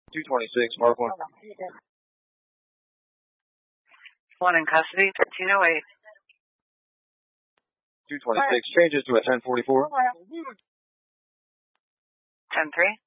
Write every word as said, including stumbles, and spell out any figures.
two twenty-six, mark one. One in custody, thirteen oh eight. two twenty-six changes to a ten forty-four. ten three.